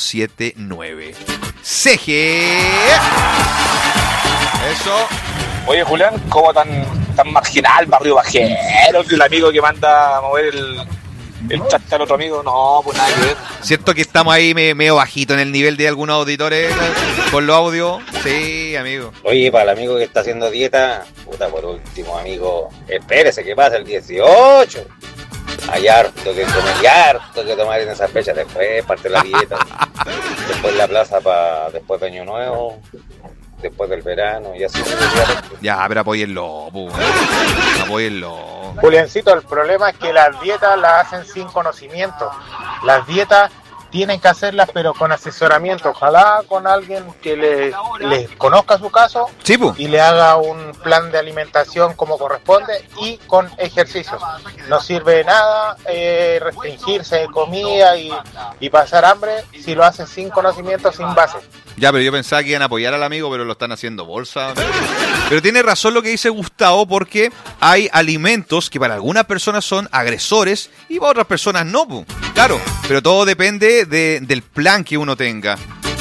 579. ¡Ceje! Eso. Oye, Julián, ¿cómo tan marginal, barrio bajero, que el amigo que manda a mover el chat al otro amigo? No, pues nada que ver. ¿Cierto que estamos ahí medio bajito en el nivel de algunos auditores con los audios? Sí, amigo. Oye, para el amigo que está haciendo dieta, puta, por último, amigo, espérese que pasa el 18. Hay harto que comer y harto que tomar en esa fecha. Después parte la dieta. Después la plaza para después de Año Nuevo. Después del verano y así. Ya, pero apóyenlo, apóyenlo. Juliancito, el problema es que las dietas las hacen sin conocimiento. Las dietas tienen que hacerlas pero con asesoramiento. Ojalá con alguien que les conozca su caso, sí, y le haga un plan de alimentación como corresponde y con ejercicios. No sirve de nada restringirse de comida y pasar hambre si lo hacen sin conocimiento, sin base. Ya, pero yo pensaba que iban a apoyar al amigo, pero lo están haciendo bolsa. Pero tiene razón lo que dice Gustavo, porque hay alimentos que para algunas personas son agresores y para otras personas no. Claro, pero todo depende del plan que uno tenga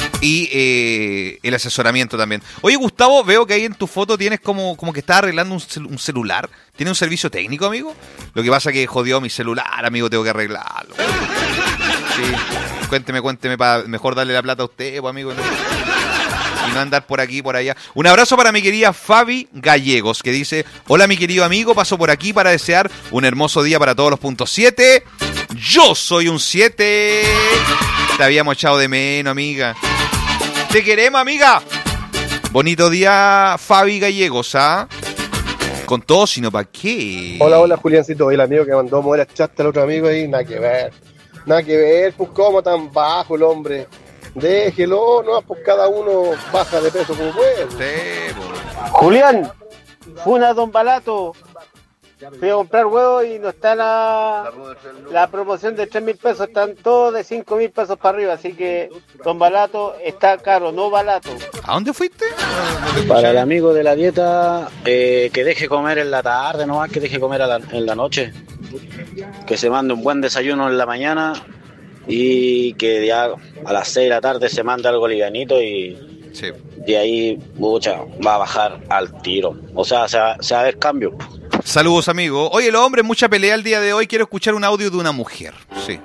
y el asesoramiento también. Oye, Gustavo, veo que ahí en tu foto tienes como que estás arreglando un celular. ¿Tiene un servicio técnico, amigo? Lo que pasa es que jodió mi celular, amigo, tengo que arreglarlo. Sí. Cuénteme, para mejor darle la plata a usted, pues, amigo. Y no andar por aquí y por allá. Un abrazo para mi querida Fabi Gallegos, que dice: hola, mi querido amigo, paso por aquí para desear un hermoso día para todos los puntos 7. Yo soy un 7. Te habíamos echado de menos, amiga. Te queremos, amiga. Bonito día, Fabi Gallegos, ¿ah? Con todo, sino para qué. Hola, Juliancito. El amigo que mandó a mover el chat al otro amigo ahí, nada que ver, pues cómo tan bajo el hombre. Déjelo, no, pues cada uno baja de peso como puede. Sí, pues. Julián, funa Don Balato. Fui a comprar huevos y no está la promoción de 3.000 pesos, están todos de 5.000 pesos para arriba, así que Don Balato está caro, no barato. ¿A dónde fuiste? Para el amigo de la dieta, que deje comer en la tarde, no más que deje comer en la noche. Que se mande un buen desayuno en la mañana y que ya a las 6 de la tarde se mande algo livianito y, sí. Y ahí va a bajar al tiro. O sea, se va a ver cambio. Saludos, amigo. Oye, los hombres, mucha pelea el día de hoy. Quiero escuchar un audio de una mujer. Sí.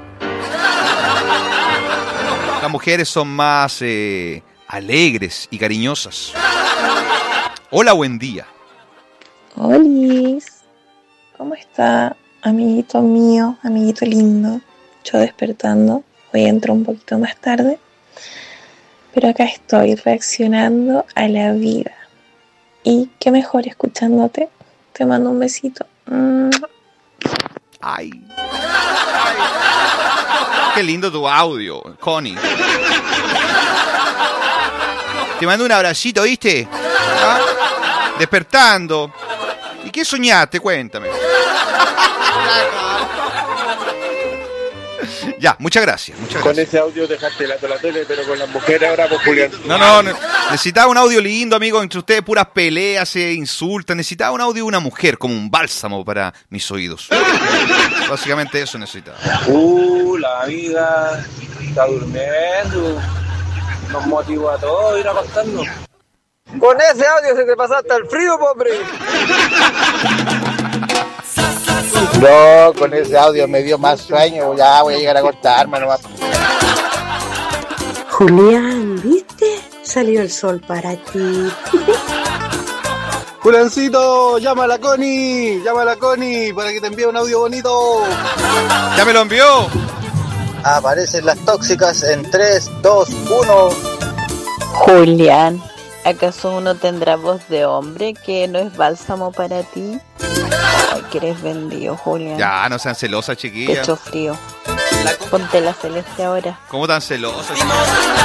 Las mujeres son más alegres y cariñosas. Hola, buen día. Olis, ¿cómo está, amiguito mío, amiguito lindo? Yo despertando, hoy entro un poquito más tarde, pero acá estoy reaccionando a la vida. Y qué mejor escuchándote. Te mando un besito. Ay. Qué lindo tu audio, Connie. Te mando un abracito, ¿viste? ¿Ah? Despertando. ¿Y qué soñaste? Cuéntame. Ya, muchas gracias. Con ese audio dejaste la tele, pero con las mujeres ahora, pues, Julián. No, necesitaba un audio lindo, amigo. Entre ustedes puras peleas, se insultan. Necesitaba un audio de una mujer, como un bálsamo para mis oídos. Básicamente eso necesitaba. La amiga está durmiendo. Nos motivó a todos a ir acostarnos. Con ese audio se te pasaste el frío, pobre. No, con ese audio me dio más sueño. Ya voy a llegar a acostarme nomás. Julián, ¿viste? Salió el sol para ti. Juliancito, llama a la Connie para que te envíe un audio bonito. Ya me lo envió. Aparecen las tóxicas en 3, 2, 1. Julián, ¿acaso uno tendrá voz de hombre que no es bálsamo para ti? Ay, que eres vendido, Julián. Ya, no sean celosas, chiquillas. Pecho frío. Ponte la celeste ahora. ¿Cómo tan celosas?